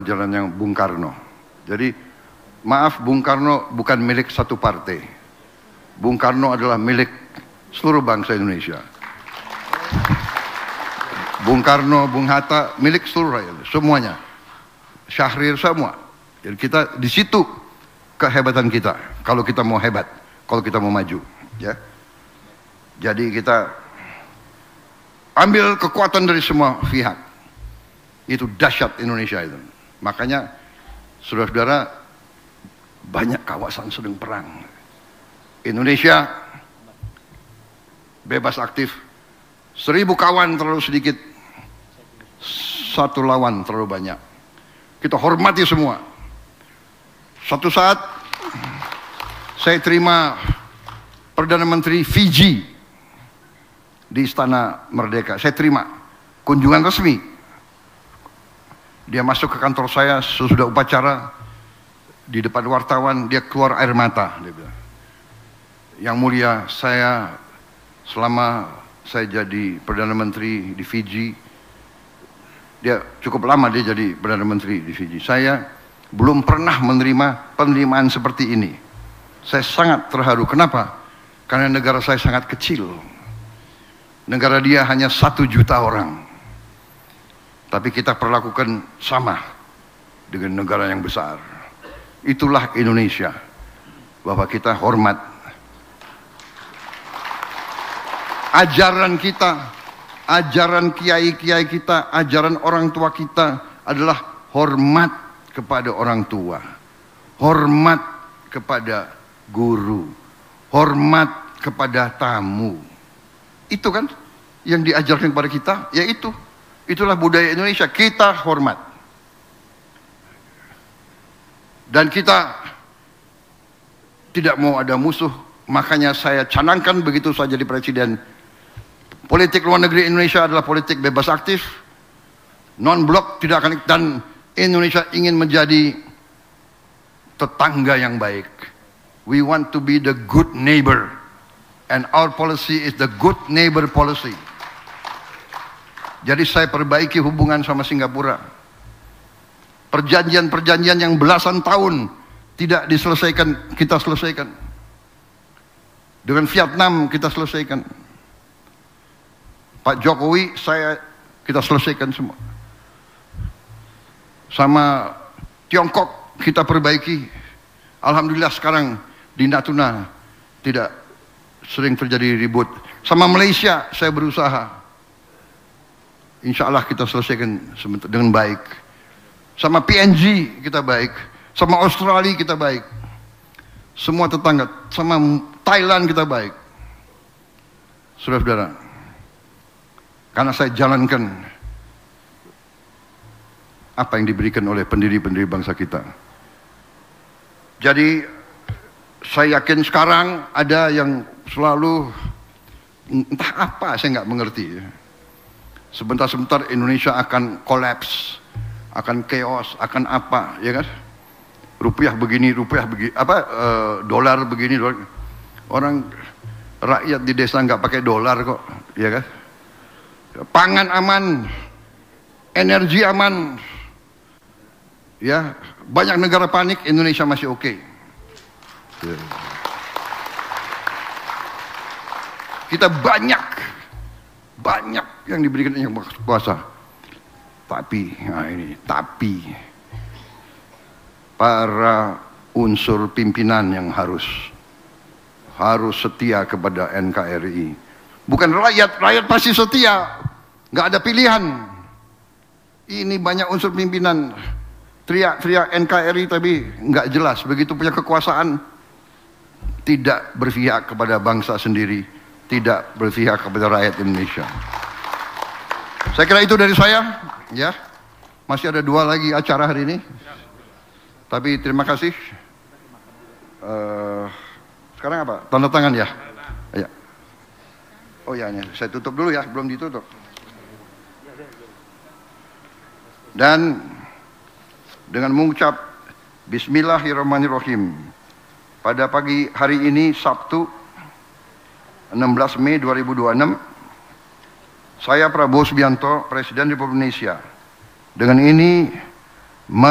jalannya Bung Karno. Jadi maaf, Bung Karno bukan milik satu partai. Bung Karno adalah milik seluruh bangsa Indonesia. Bung Karno, Bung Hatta milik seluruh rakyat, semuanya. Syahrir semua. Jadi kita di situ kehebatan kita. Kalau kita mau hebat, kalau kita mau maju, ya. Jadi kita ambil kekuatan dari semua pihak. Itu dahsyat Indonesia itu. Makanya saudara-saudara, banyak kawasan sedang perang. Indonesia bebas aktif. 1000 kawan terlalu sedikit, 1 lawan terlalu banyak. Kita hormati semua. Suatu saat saya terima Perdana Menteri Fiji di Istana Merdeka. Saya terima kunjungan resmi. Dia masuk ke kantor saya sesudah upacara, di depan wartawan dia keluar air mata. Dia bilang, "Yang mulia, saya selama saya jadi Perdana Menteri di Fiji," dia cukup lama dia jadi Perdana Menteri di Fiji, "saya belum pernah menerima penerimaan seperti ini. Saya sangat terharu." Kenapa? Karena negara saya sangat kecil. Negara dia hanya 1 juta orang. Tapi kita perlakukan sama dengan negara yang besar. Itulah Indonesia, bahwa kita hormat. Ajaran kita, ajaran kiai-kiai kita, ajaran orang tua kita adalah hormat kepada orang tua, hormat kepada guru, hormat kepada tamu. Itu kan yang diajarkan kepada kita, yaitu itulah budaya Indonesia. Kita hormat. Dan kita tidak mau ada musuh. Makanya saya canangkan begitu saya jadi presiden, politik luar negeri Indonesia adalah politik bebas aktif, non-blok, tidak akan, dan Indonesia ingin menjadi tetangga yang baik. We want to be the good neighbor, and our policy is the good neighbor policy. Jadi saya perbaiki hubungan sama Singapura. Perjanjian-perjanjian yang belasan tahun tidak diselesaikan, kita selesaikan. Dengan Vietnam kita selesaikan. Pak Jokowi, kita selesaikan semua. Sama Tiongkok kita perbaiki. Alhamdulillah sekarang di Natuna tidak sering terjadi ribut. Sama Malaysia saya berusaha. Insya Allah kita selesaikan dengan baik. Sama PNG kita baik. Sama Australia kita baik. Semua tetangga. Sama Thailand kita baik. Saudara-saudara, karena saya jalankan apa yang diberikan oleh pendiri-pendiri bangsa kita. Jadi saya yakin sekarang ada yang selalu entah apa, saya nggak mengerti. Sebentar-sebentar Indonesia akan kolaps, akan chaos, akan apa, ya kan? Rupiah begini, dolar begini, dolar. Orang rakyat di desa nggak pakai dolar kok, ya kan? Pangan aman, energi aman, ya. Banyak negara panik, Indonesia masih oke. Ya. Kita banyak yang diberikan yang kuasa. Tapi para unsur pimpinan yang harus setia kepada NKRI. Bukan rakyat pasti setia, nggak ada pilihan. Ini banyak unsur pimpinan teriak-teriak NKRI tapi nggak jelas. Begitu punya kekuasaan, tidak berpihak kepada bangsa sendiri, tidak berpihak kepada rakyat Indonesia. Saya kira itu dari saya, ya. Masih ada 2 lagi acara hari ini. Tapi terima kasih. Sekarang apa? Tanda tangan ya? Ya. Oh ya, saya tutup dulu ya, belum ditutup. Dan dengan mengucap Bismillahirrahmanirrahim, pada pagi hari ini Sabtu 16 Mei 2026, saya Prabowo Subianto, Presiden Republik Indonesia, dengan ini